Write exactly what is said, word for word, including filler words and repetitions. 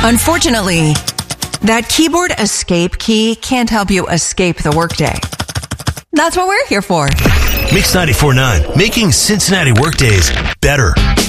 Unfortunately, that keyboard escape key can't help you escape the workday. That's what we're here for. Mix ninety-four point nine, making Cincinnati workdays better.